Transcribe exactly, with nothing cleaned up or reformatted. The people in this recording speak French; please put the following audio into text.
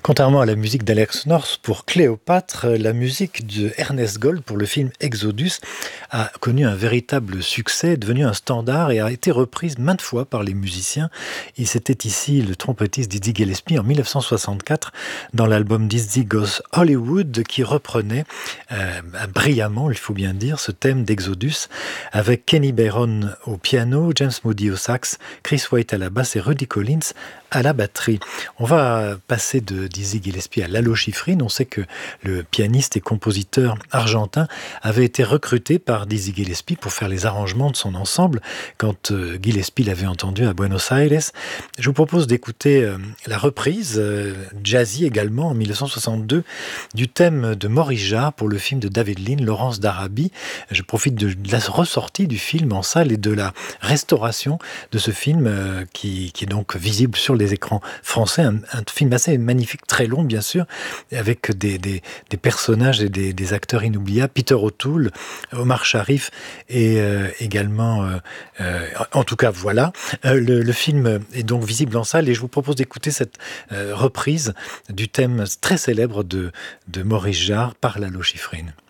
Contrairement à la musique d'Alex North pour Cléopâtre, la musique de Ernest Gold pour le film Exodus a connu un véritable succès, est devenue un standard et a été reprise maintes fois par les musiciens. Et c'était ici le trompettiste Dizzy Gillespie en mille neuf cent soixante-quatre dans l'album Dizzy Goes Hollywood qui reprenait euh, brillamment, il faut bien dire, ce thème d'Exodus avec Kenny Barron au piano, James Moody au sax, Chris White à la basse et Rudy Collins à la batterie. On va passer de Dizzy Gillespie à Lalo Schifrin. On sait que le pianiste et compositeur argentin avait été recruté par Dizzy Gillespie pour faire les arrangements de son ensemble quand euh, Gillespie l'avait entendu à Buenos Aires. Je vous propose d'écouter euh, la reprise, euh, jazzy également, en mille neuf cent soixante-deux, du thème de Maurice Jarre pour le film de David Lean, Laurence d'Arabie. Je profite de, de la ressortie du film en salle et de la restauration de ce film euh, qui, qui est donc visible sur les écrans français, un, un film assez magnifique, très long bien sûr, avec des, des, des personnages et des, des acteurs inoubliables, Peter O'Toole, Omar Sharif et euh, également, euh, euh, en tout cas voilà, euh, le, le film est donc visible en salle et je vous propose d'écouter cette euh, reprise du thème très célèbre de, de Maurice Jarre par Lalo Schifrin.